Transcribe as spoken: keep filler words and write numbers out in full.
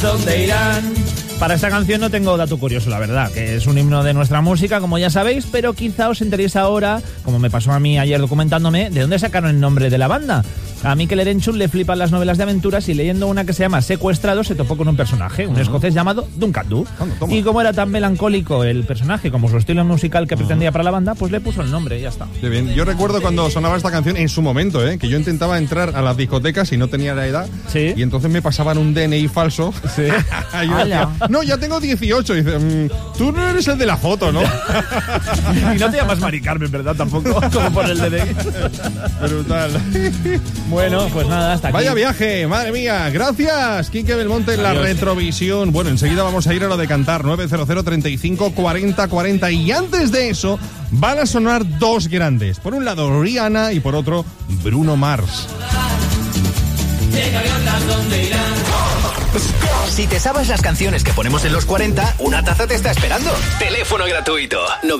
¿Dónde irán? Para esta canción no tengo dato curioso, la verdad, que es un himno de nuestra música, como ya sabéis, pero quizá os enteréis ahora, como me pasó a mí ayer documentándome, de dónde sacaron el nombre de la banda. A Mikel Erenchun le flipan las novelas de aventuras y leyendo una que se llama Secuestrado se topó con un personaje, un uh-huh. escocés llamado Duncan Du. Toma, toma. Y como era tan melancólico el personaje como su estilo musical que uh-huh. pretendía para la banda, pues le puso el nombre y ya está. Qué bien. Yo recuerdo cuando sonaba esta canción en su momento, ¿eh? que yo intentaba entrar a las discotecas y no tenía la edad. ¿Sí? Y entonces me pasaban un D N I falso. Sí. Yo decía, no, ya tengo dieciocho. Y dice, mmm, tú no eres el de la foto, ¿no? Y no te llamas Mari Carmen, ¿verdad? Tampoco, como por el D N I. Brutal. Bueno, pues nada, hasta aquí. Vaya viaje, madre mía. Gracias, Quique Belmonte en la Adiós. retrovisión. Bueno, enseguida vamos a ir a lo de cantar. nueve cero cero, treinta y cinco, cuarenta, cuarenta. Y antes de eso, van a sonar dos grandes. Por un lado, Rihanna y por otro, Bruno Mars. Si te sabes las canciones que ponemos en los cuarenta, una taza te está esperando. Teléfono gratuito